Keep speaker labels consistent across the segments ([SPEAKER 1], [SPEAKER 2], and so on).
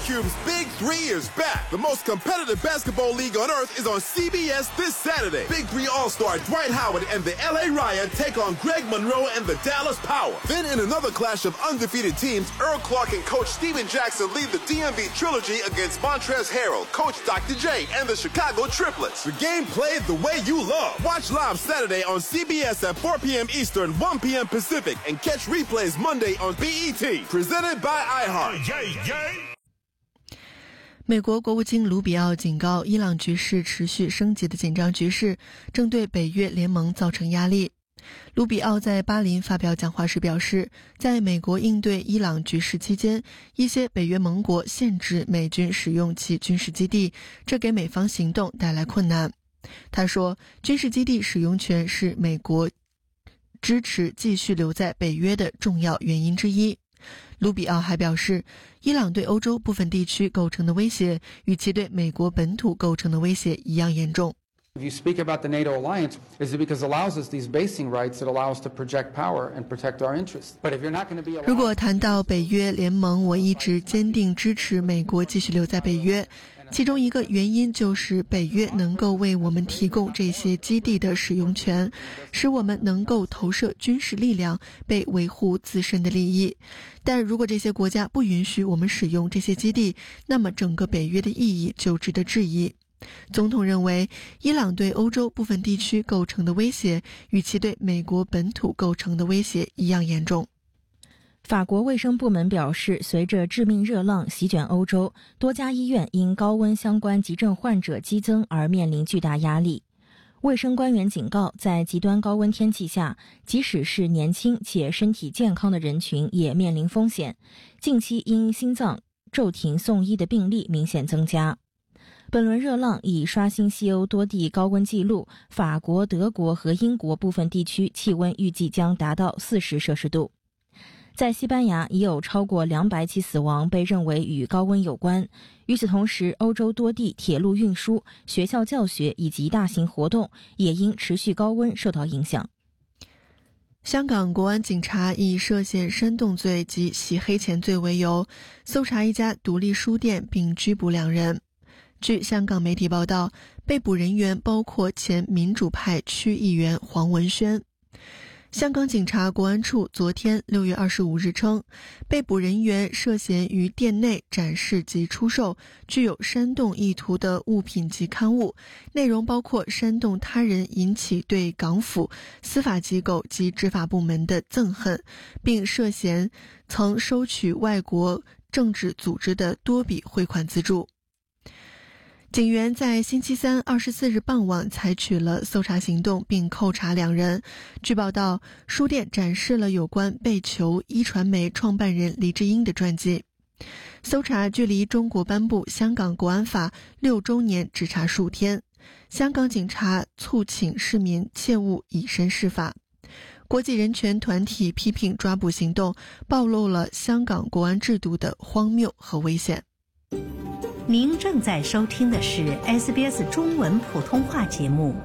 [SPEAKER 1] Cube's Big Three is back. The most competitive basketball league on earth is on CBS this Saturday. Big Three All-Star Dwight Howard and the LA Riot take on Greg Monroe and the Dallas Power. Then in another clash of undefeated teams, Earl Clark and Coach Steven Jackson lead the DMV Trilogy against Montrezl Harrell, Coach Dr. J, and the Chicago Triplets. The game played the way you love. Watch live Saturday on CBS at 4 p.m. Eastern, 1 p.m. Pacific, and catch replays Monday on BET. Presented by iHeart. Yeah.
[SPEAKER 2] 美国国务卿卢比奥警告，伊朗局势持续升级的紧张局势正对北约联盟造成压力。卢比奥在巴林发表讲话时表示，在美国应对伊朗局势期间，一些北约盟国限制美军使用其军事基地，这给美方行动带来困难。他说，军事基地使用权是美国支持继续留在北约的重要原因之一。卢比奥还表示，伊朗对欧洲部分地区构成的威胁与其对美国本土构成的威胁一样严重。
[SPEAKER 3] If you speak about the NATO alliance, is it because it allows us these basing rights that allow us to project power and protect our interests? But if you're not going to be allowed...
[SPEAKER 2] 如果谈到北约联盟，我一直坚定支持美国继续留在北约，其中一个原因就是北约能够为我们提供这些基地的使用权，使我们能够投射军事力量，被维护自身的利益。但如果这些国家不允许我们使用这些基地，那么整个北约的意义就值得质疑。总统认为，伊朗对欧洲部分地区构成的威胁与其对美国本土构成的威胁一样严重。
[SPEAKER 4] 法国卫生部门表示，随着致命热浪席卷欧洲，多家医院因高温相关急症患者激增而面临巨大压力。卫生官员警告，在极端高温天气下，即使是年轻且身体健康的人群也面临风险。近期因心脏骤停送医的病例明显增加。本轮热浪已刷新西欧多地高温记录，法国、德国和英国部分地区气温预计将达到40摄氏度。在西班牙已有超过200起死亡被认为与高温有关。与此同时，欧洲多地铁路运输、学校教学以及大型活动也因持续高温受到影响。
[SPEAKER 2] 香港国安警察以涉嫌煽动罪及洗黑钱罪为由，搜查一家独立书店并拘捕2人。据香港媒体报道，被捕人员包括前民主派区议员黄文轩。香港警察国安处昨天6月25日称，被捕人员涉嫌于店内展示及出售具有煽动意图的物品及刊物，内容包括煽动他人引起对港府、司法机构及执法部门的憎恨，并涉嫌曾收取外国政治组织的多笔汇款资助。警员在星期三24日傍晚采取了搜查行动，并扣查2人。据报道，书店展示了有关被囚一传媒创办人黎智英的传记。搜查距离中国颁布香港国安法6周年只差数天，香港警察促请市民切勿以身试法。国际人权团体批评抓捕行动暴露了香港国安制度的荒谬和危险。
[SPEAKER 5] 您正在收听的是 SBS 中文普通话节目。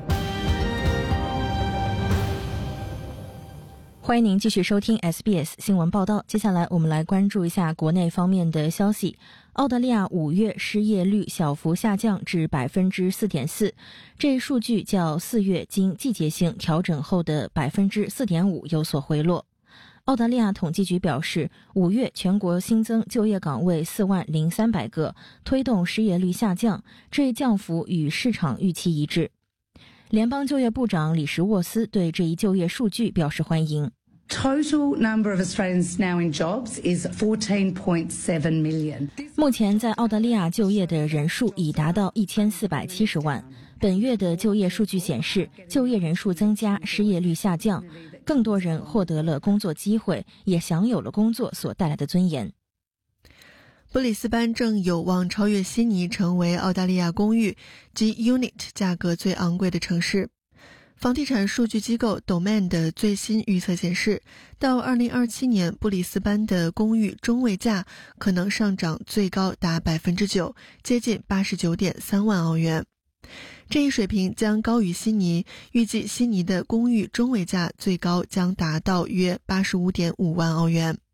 [SPEAKER 4] 欢迎您继续收听 SBS 新闻报道。接下来我们来关注一下国内方面的消息。澳大利亚5月失业率小幅下降至 4.4%， 这一数据较4月经季节性调整后的 4.5% 有所回落。澳大利亚统计局表示，5月全国新增就业岗位40300个，推动失业率下降，这一降幅与市场预期一致。联邦就业部长李什沃斯对这一就业数据表示欢迎。
[SPEAKER 6] Total number of Australians now in jobs is 14.7 million.
[SPEAKER 4] 目前在澳大利亚就业的人数已达到1470万。本月的就业数据显示，就业人数增加，失业率下降，更多人获得了工作机会，也享有了工作所带来的尊严。
[SPEAKER 2] 布里斯班正有望超越悉尼，成为澳大利亚公寓及 unit 价格最昂贵的城市。房地产数据机构 Domain 的最新预测显示，到2027年，布里斯班的公寓中位价可能上涨最高达 9%， 接近 89.3 万澳元。这一水平将高于悉尼，预计悉尼的公寓中位价最高将达到约 85.5 万澳元。